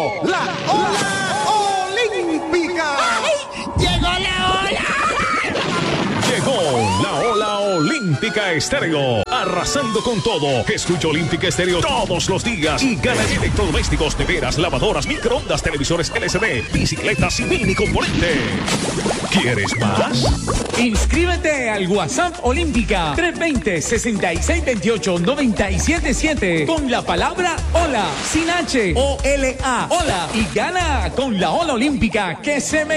la Ola Olímpica. ¡Llegó la ola! Llegó la Ola Olímpica Estéreo, arrasando con todo. Escucha Olímpica Estéreo todos los días y gana electrodomésticos, neveras, lavadoras, microondas, televisores LCD, bicicletas y mini componentes. ¿Quieres más? Inscríbete al WhatsApp Olímpica 320-6628-977 con la palabra Ola, sin H, O-L-A, Ola, y gana con la Ola Olímpica que se me